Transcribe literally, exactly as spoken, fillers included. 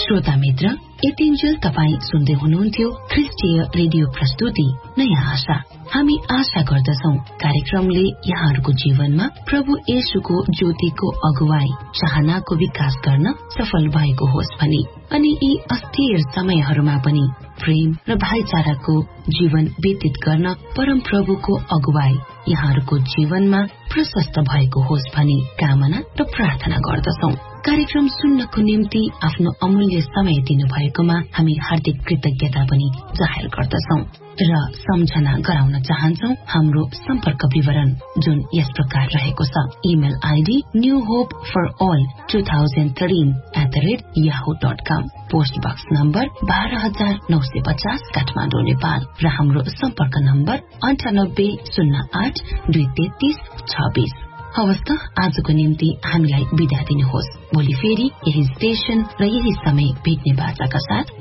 श्रोता मित्र, यतिन्जेल तपाई सुन्दै हुनुहुन्थ्यो ख्रिस्टीय रेडियो प्रस्तुति नयाँ आशा। हामी आशा गर्दछौ कार्यक्रमले यहाँहरूको जीवनमा प्रभु येशूको ज्योतिको अगुवाई चाहनाको विकास गर्न सफल भएको होस् भनी, अनि यी अस्थिर समयहरूमा पनि प्रेम र भाइचाराको जीवन व्यतीत गर्न परम प्रभुको अगुवाई यहाँहरूको जीवनमा प्रशस्त भएको होस् भनी कामना र प्रार्थना गर्दछौ। कार्यक्रम सुन्नको निम्ति आफ्नो अमूल्य समय दिनु भएकोमा हामी हार्दिक कृतज्ञता पनि जाहेर गर्दछौ र सम्झना गराउन चाहन्छौ हाम्रो सम्पर्क विवरण, जुन यस प्रकार रहेको छ। Email ID new hope for all two thousand thirteen at the rate Yahoo dot com, post box number बाह्र हजार नौ सय पचास काठमाडौँ नेपाल र हाम्रो सम्पर्क नम्बर अन्ठानब्बे शून्य आठ दुई तेत्तीस छब्बीस। हवस् त, आजको निम्ति हामीलाई बिदा दिनुहोस्। भोलि फेरि यही स्टेशन र यही समय भेट्ने बाचाका साथ